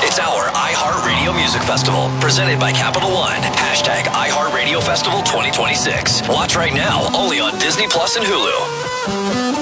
It's our iHeartRadio Music Festival, presented by Capital One. Hashtag iHeartRadio Festival 2026. Watch right now, only on Disney Plus and Hulu.